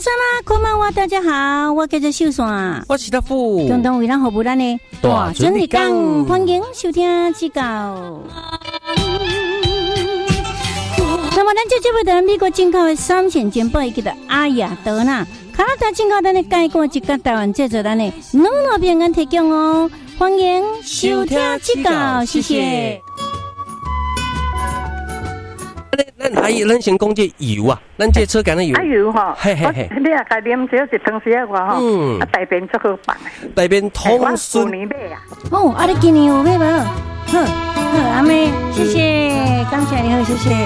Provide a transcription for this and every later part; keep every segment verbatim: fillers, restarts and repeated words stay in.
山啦，こんばんは，大家好，我叫做秀山， 我是大富， 共同为咱服务咱的大准日讲，欢迎收听指教。那么，咱这节目的美国进口的三线节目，叫做阿雅德纳，加拿大进口咱的介绍一个台湾制作咱的两路平安提供哦，欢迎收听指教，谢谢。 咱还有咱先讲这油啊，咱这车干的油。 啊油吼， 嘿嘿嘿， 你啊，家啉少一汤匙啊，吼， 嗯， 啊大便足好办的， 大便通顺。 我去年买啊。 哦，啊，你今年有买无？好，好，阿妹，谢谢，感谢你好，谢谢。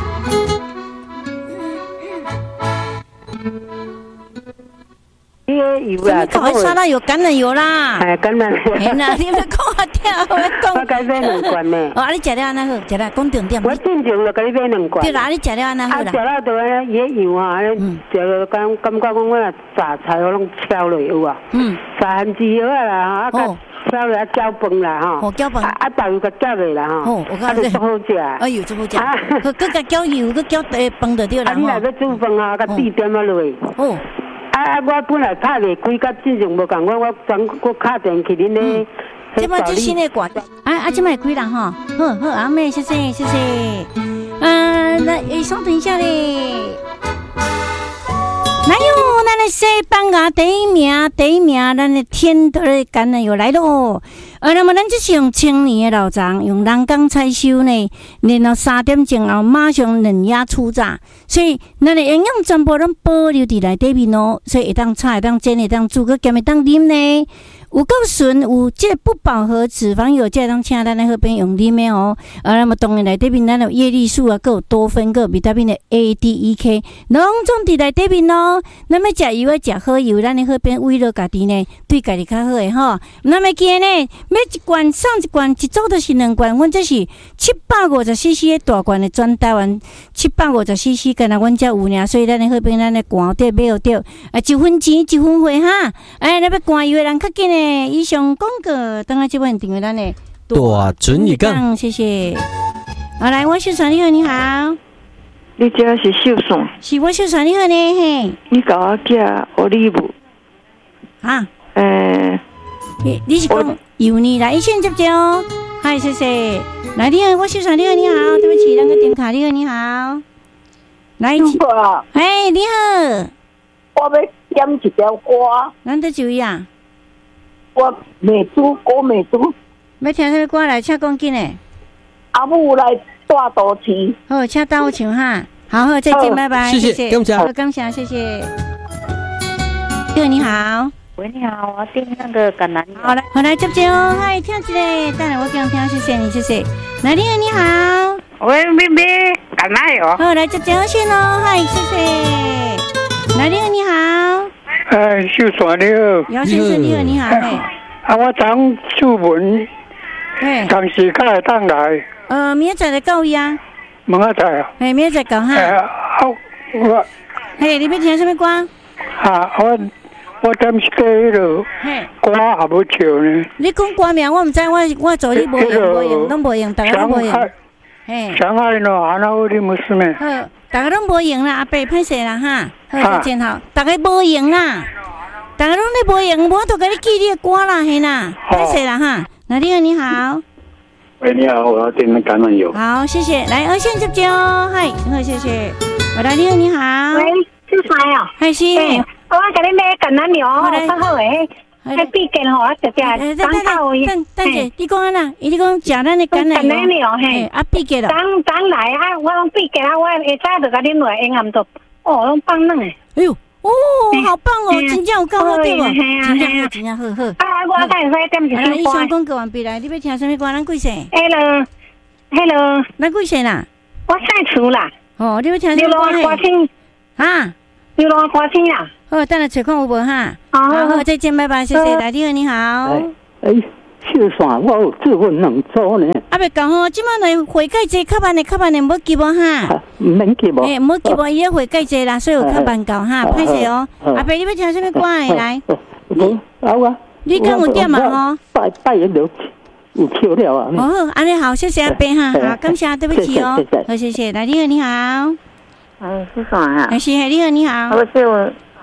你个油啊， 搞个沙拉油、橄榄油啦。 哎，橄榄油。 哎呐，你要讲啊跳，我讲。 我该买两罐呢。 哦，啊，你食了安那好，食了讲重点。 我正常就给你买两罐。 对啦，你食了安那好啦。 啊，食了就安伊个油啊，食了感感觉讲我若炸菜我拢挑落有啊。嗯。炸咸猪腰啊啦，啊，挑落啊搅饭啦吼。 哦，搅饭。 啊，豆油甲搅落啦吼。 哦，我讲这。啊，好食。 哎呦，真好食。佮佮甲搅油，佮搅诶饭就对啦。 啊，你若要煮饭啊，甲滴点啊落。哦。啊！我本来拍袂开，甲正常无共我，我昨我敲电去恁咧。 即摆最新的歌，啊啊！即摆开啦吼，好好阿妹，谢谢谢谢。啊，那诶，稍等一下咧。来哟，咱的西班牙第一名，第一名，咱的天头的橄榄油来咯。呃，那么咱这是用青年的老张，用人工采收呢，然后三点钟后马上冷压初榨，所以咱的营养全部拢保留伫内底面哦，所以会当炒，会当煎，会当煮，佮兼会当啉呢。有够纯，有这不饱和脂肪油，这当请咱来喝边用啉的哦。啊，那么当然内底面咱有叶绿素啊，佮有多酚，佮有维他命的 A、D、E、K， 拢总伫内底面哦。那么食油要食好油，咱来喝边为了家己呢，对家己较好的吼。那么记呢，买一罐送一罐，一组就是两罐。阮这是七百五十 C C 的大罐的，全台湾七百五十 C C， 干那阮遮有尔，所以咱来喝边咱来寒着买着啊，一分钱一分货哈。哎，那要寒油的人较紧呢。以上广告，等下这边订阅咱的大准日讲， 谢谢。好，来，我秀传你好，你好。 你这是秀传？ 是我秀传你好呢，嘿。 你甲我寄奥利布。 啊？ 诶， 你你是讲油呢？来，一线接接哦。嗨，谢谢。来，你好，我秀传你好，你好。对不起，那个点卡，你好，你好。来，哎，你好。 我要点一条歌。 咱在注意啊。 我美珠郭美珠， 要听什么歌来？请讲紧诶。 阿母来大道市。 好，请到我唱哈。好好，再见，拜拜， 谢谢，感谢， 感谢，谢谢。哥你好， 喂，你好，我要订那个橄榄油。 好来，好来接接哦，嗨，听一个，等下我给你听，谢谢你，谢谢。来，你好，你好。 喂，妹妹，橄榄油。 好，来接接先哦，嗨，谢谢。来，你好，你好。 哎，秀传你好， 姚先生你好，你好，嘿。 啊，我常出门， 嘿， 当时较会当来。 呃，明仔载就到伊啊。 明仔载啊。 嘿，明仔载到哈。 哎，啊，我。 嘿，你要听什么歌？ 啊，我我点是迄落歌也无唱呢。 你讲歌名，我唔知，我我做你无用，无用，拢无用，大家拢无用。 嘿。上海喏，安那有你冇事咩？ 好，大家拢无用啦，阿伯歹势啦哈。好，再见好，大家无用啦，大家拢咧无用，我都给你记你的歌啦，嘿啦，歹势啦哈。那你好，你好。 喂，你好，我要订那橄榄油。 好，谢谢。来，二线接接哦，嗨，好，谢谢。我来，你好，你好。 喂，是谁啊？ 还是。 我给你买橄榄油，较好诶。迄毕竟吼，直接当到伊。 等等者，你讲安那？伊你讲食咱的橄榄油嘿， 啊毕竟咯。 当当来啊，我讲毕竟啊，我下早就甲恁落营养都，哦，拢放软诶。 哎呦，哦，好棒哦，真正有够好对无？真正好，真正好好。 啊，我才会点一首歌。 以上广告完毕来，你要听什么歌？咱几岁 ？Hello，Hello， 咱几岁啦？ 我晒厝啦。 哦，你要听什么歌？ 流浪歌星。 啊， 流浪歌星啦。 好，等下找看有无哈？好好，再见，拜拜，谢谢。来，你好，你好。 哎，秀传，我有这份两组呢。 啊，别讲吼，即摆来会计济，较慢的，较慢的，无急无哈。 唔免急无。 诶，无急无，伊咧会计济啦，所以有较慢到哈，歹势哦。阿伯，你要听什么歌诶？来。 无，好啊。 你敢有点嘛吼？ 拜拜人就有笑了啊。 哦，安尼好，谢谢阿伯哈，好，感谢，对不起哦。好，谢谢。来，你好，你好。 哎，是啥呀？ 哎，是，你好，你好。 我是我，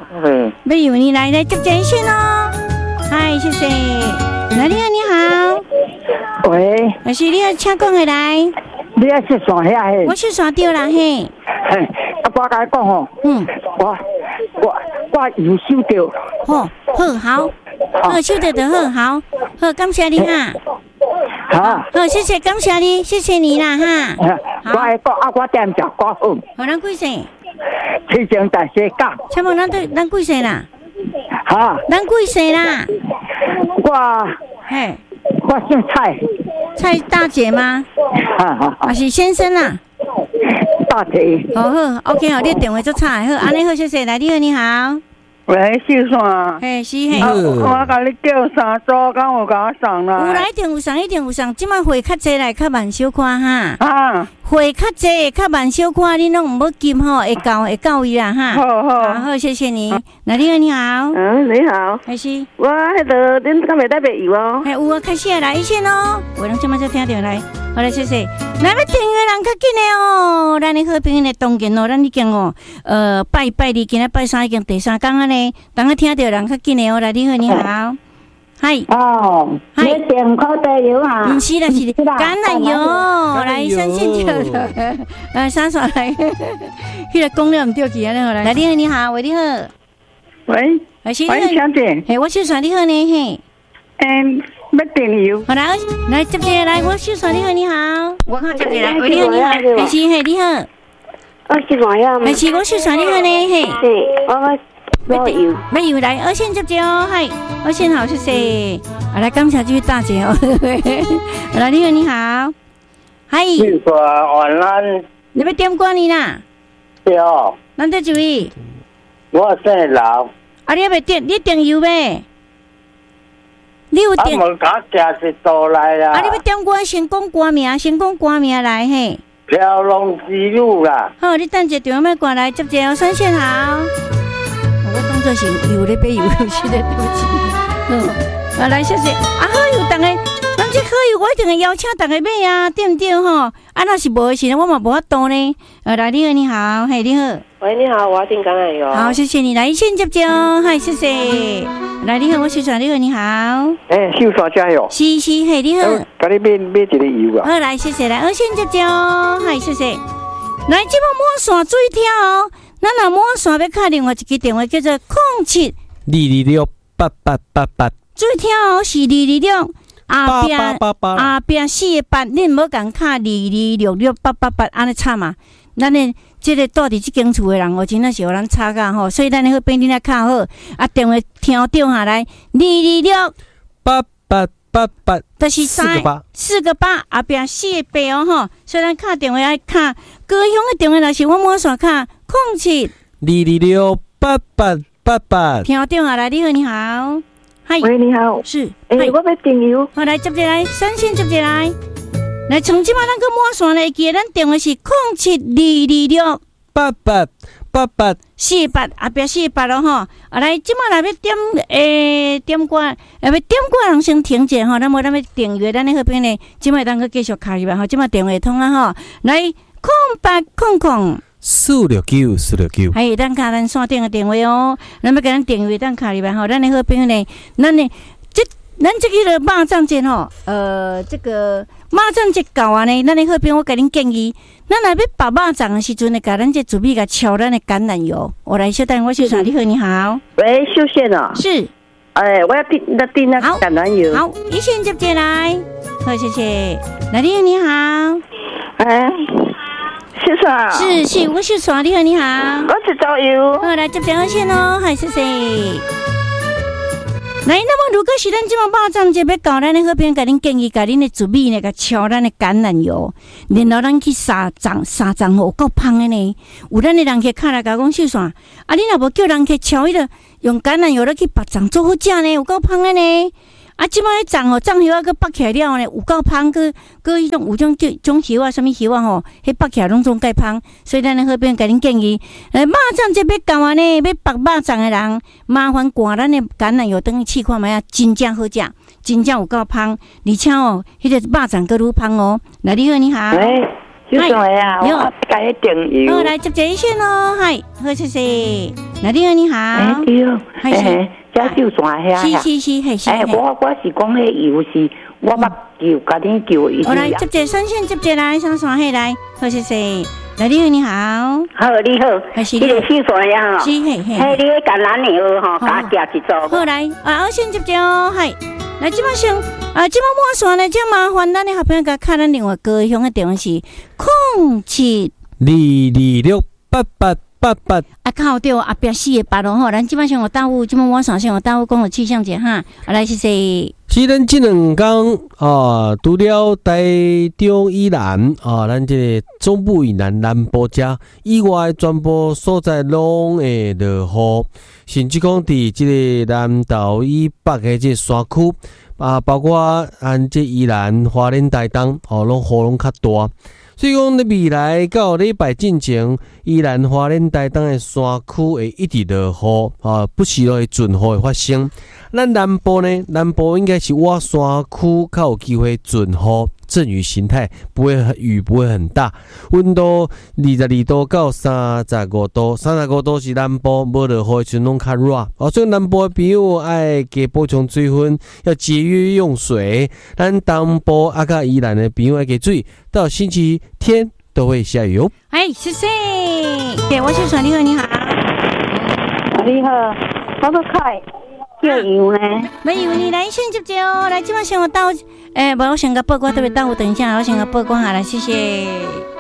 嗯， 要由你来来接这一线哦。嗨，谢谢。来，你好，你好。 喂， 老师，你好，请讲回来。 你也是算遐嘿？ 我是算对啦嘿。 嘿，啊，我甲你讲吼，嗯，我我我有收到。 好，好，好，好，收到的好，好，好，感谢你哈。 好， 好，谢谢，感谢你，谢谢你啦哈。 我爱讲啊，我点食歌好。 好，咱几岁？ 七成大世讲。 请问咱对咱几岁啦？ 哈？ 咱几岁啦？ 我嘿， 我姓蔡。 蔡大姐吗？ 哈哈， 还是先生啦？ 大姐。 好好 ，OK 好，你电话做差好，安尼好，谢谢。来，你好，你好。 喂，秀山。 嘿，是嘿。 我甲你叫三组，敢有甲我送啦？ 有啦，一定有送，一定有送。即摆货较济来，较慢小看哈。 啊。 货较济，较慢小看，你拢唔要急吼，会到会到伊啦哈。 好好。 好，谢谢你。来，你好，你好。 嗯，你好。 还是？ 我迄个恁敢袂得袂有哦？ 系有啊，开始来一线哦。我拢即摆才听到来，好来，谢谢。来要订阅人较紧的哦，咱的好朋友的当然哦，咱已经哦，呃，拜拜二，今仔拜三已经第三天啊呢，等下听到人较紧的哦。来，你好，你好。嗨。 哦。嗨。你订口袋油啊？ 唔是啦，是橄榄油。来，相信就来，三刷来。迄个讲了唔对去啊，好来。来，你好，你好，喂，你好。 喂。喂，小姐。 嘿，我小算你好呢，嘿。 嗯。要订油。 好来，来接接来，我小算你好，你好。我看接接来，喂，你好，你好。还是嘿，你好。 我是我呀。 还是我小算你好呢，嘿。 对，我我。要油， 要油来，二线接接哦，嗨，二线好，谢谢。好来，感谢这位大姐哦。好来，你好，你好。嗨。 你说晚安。 你要点歌呢啦？ 对哦。 咱这一位。 我姓刘。 啊，你要点？你点油呗？你有点？ 啊，无甲食是倒来啦。 啊，你要点歌先讲歌名，先讲歌名来嘿。 飘龙之路啦。 好，你等一下电话过来接接哦，三线好。我当作是有咧买油，是咧对不起。嗯，啊来谢谢。啊好油，大家，咱这好油我一定会邀请大家买啊，对唔对吼？啊若是无的时，我嘛无法度呢。呃，来你好，你好，嘿你好。 喂，你好，我要订橄榄油。 好，谢谢你来先接接哦，嗨，谢谢。来你好，我秀传，你好，你好。 哎，秀传加油。 是是，嘿你好。 甲你买买一个油啊。 好，来谢谢，来二线接接哦，嗨，谢谢。来，这把满线水跳哦。咱若满线要卡另外一支电话叫做空七二二六八八八八， 最跳哦是二二六，后壁后壁四个八，恁唔好共卡二二六六八八八，安尼差嘛？咱的即个住伫即间厝的人，哦，真正是互咱差甲吼，所以咱好变恁来卡好，啊电话听掉下来二二六八八八八， 就是三个八，四个八后壁四个八哦吼，所以咱卡电话爱卡高雄的电话，若是我满线卡。空七二二六八八八八， 听电话来，你好，你好，嗨， 喂，你好， 是， 哎、欸，我要订油， 好来接进来，三线接进来，来，从即马咱个满线来记，咱电话是空七二二六八八八八四八，后壁四八咯吼，啊来，即马来要点诶点歌，啊要点歌人先停者吼，咱无咱要订阅咱的好边呢，即马当个继续开入来吼，即马电话通啊吼，来空八空空。 四六九四六九， 哎，咱卡咱线顶的电话哦，咱要给咱电话，咱卡入来吼，咱的好朋友呢，咱呢，这咱这个肉粽节吼，呃，这个肉粽节到啊呢，咱的好朋友我给恁建议，咱若要包肉粽的时阵呢，甲咱这主笔甲敲咱的橄榄油，我来小等我小传，你好，你好， 喂，秀线哦， 是， 哎，我要订那订那橄榄油， 好，一线接进来，好，谢谢，来，你好，你好， 哎。是啥？ 是是，我是耍你好，你好。 我是找油。 好，来接电话线哦，嗨，谢谢。来，那么如果是咱即马肉粽节要搞咱的好朋友，甲恁建议，甲恁的主秘呢，甲敲咱的橄榄油，然后咱去撒粽，撒粽有够香的呢。有咱的人客卡来甲讲秀伞，啊，你若无叫人客敲迄个用橄榄油来去拔粽做好食呢，有够香的呢。啊，即摆迄粽吼，粽叶啊，佮拔起来了呢，有够香，佮佮迄种有种种叶啊，什么叶啊吼，迄拔起来拢总介香。所以咱的好朋友甲恁建议，诶，肉粽节要到啊呢，要拔肉粽的人，麻烦赶咱的橄榄油等去试看卖啊，真正好食，真正有够香，而且哦，迄个肉粽佮愈香哦。来，你好，你好。 喂，小帅啊，我甲你订油。 好，来接这一线咯，嗨，好，谢谢。 那你好，你好， 哎对，哎，这就算遐是是是是是。 哎，我我是讲迄油是，我捌叫，家己叫伊。 我来接者三线接者来，上线起来，好谢谢。那你好，你好， 好你好， 还是你个四川呀？ 是嘿嘿。 嘿，你个橄榄油吼，加加一组。 好来，啊，我先接者哦，系。来，即摆先啊，即摆满线呢，真麻烦咱的好朋友甲卡咱另外高雄的电话是空七二二六八八八八。 啊，靠对，后壁四个八咯吼，咱即摆先有答复，即摆满线先有答复，讲有气象者哈，啊来谢谢。 是咱即两天啊，除了台中以南啊，咱这个中部以南南部遮以外，全部所在拢会落雨，甚至讲伫即个南投以北的即个山区啊，包括咱这宜兰、花莲、台东哦，拢雨拢较大。所以讲，你未来到礼拜进前，宜兰花莲台东的山区会一直落雨啊，不时都会阵雨会发生。咱南部呢，南部应该是我山区较有机会阵雨，阵雨形态不会雨不会很大，温度二十二度到三十五度，三十五度是南部无落雨的时阵拢较热。哦，所以南部的朋友爱加补充水分，要节约用水。咱东部啊甲宜兰的朋友爱加水，到星期天都会下雨哦。 哎，谢谢，对，我是传你好，你好， 你好，我个开。叫油呢？ 没有你来先接接哦，来，今晚先我到，诶、欸，不，我先个报关，特别到我等一下，我先个报关好了，谢谢。